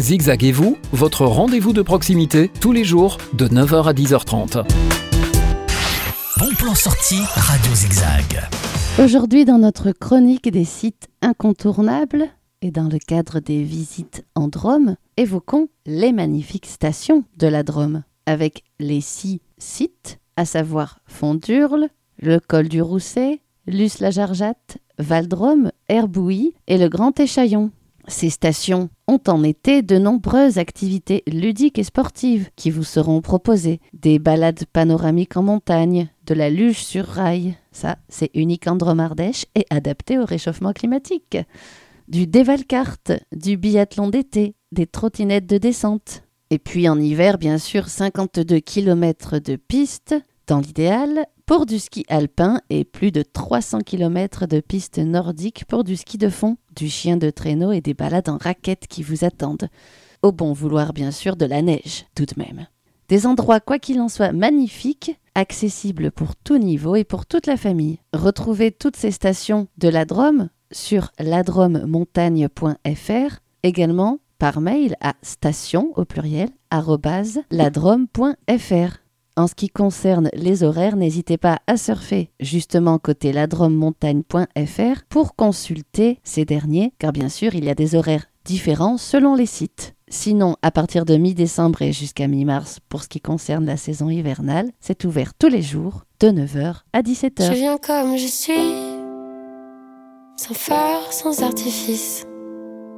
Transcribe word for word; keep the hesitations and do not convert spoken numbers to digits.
Zigzag et vous, votre rendez-vous de proximité, tous les jours, de neuf heures à dix heures trente. Bon plan sortie Radio Zigzag. Aujourd'hui, dans notre chronique des sites incontournables et dans le cadre des visites en Drôme, évoquons les magnifiques stations de la Drôme, avec les six sites, à savoir Fondurle, le col du Rousset, Luce-la-Jarjatte, Val-Drôme, Herbouilly et le Grand Échaillon. Ces stations ont en été de nombreuses activités ludiques et sportives qui vous seront proposées. Des balades panoramiques en montagne, de la luge sur rail, ça c'est unique en Drôme-Ardèche et adapté au réchauffement climatique. Du dévalcarte, du biathlon d'été, des trottinettes de descente. Et puis en hiver, bien sûr, cinquante-deux kilomètres de pistes, dans l'idéal, pour du ski alpin et plus de trois cents kilomètres de pistes nordiques pour du ski de fond, du chien de traîneau et des balades en raquettes qui vous attendent. Au bon vouloir, bien sûr, de la neige, tout de même. Des endroits, quoi qu'il en soit, magnifiques, accessibles pour tout niveau et pour toute la famille. Retrouvez toutes ces stations de la Drôme sur ladromemontagne point f r, également par mail à station, au pluriel, arobase ladrome point f r. En ce qui concerne les horaires, n'hésitez pas à surfer justement côté ladromemontagne point f r pour consulter ces derniers, car bien sûr, il y a des horaires différents selon les sites. Sinon, à partir de mi-décembre et jusqu'à mi-mars, pour ce qui concerne la saison hivernale, c'est ouvert tous les jours de neuf heures à dix-sept heures. Je viens comme je suis, sans phare, sans artifice.